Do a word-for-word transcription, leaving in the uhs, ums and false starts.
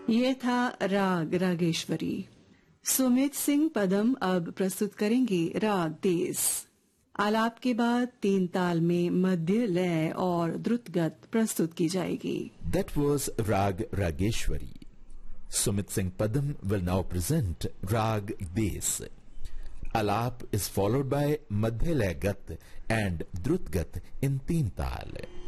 ये था राग रागेश्वरी। सुमित सिंह पदम अब प्रस्तुत करेंगे राग देस। आलाप के बाद तीन ताल में मध्य लय और द्रुतगत प्रस्तुत की जाएगी। That was Rag Rageshwari. Sumit Singh Padam will now present Rag Des. Alap is followed by Madhya Lay Gat and Drut Gat in Teen Tal.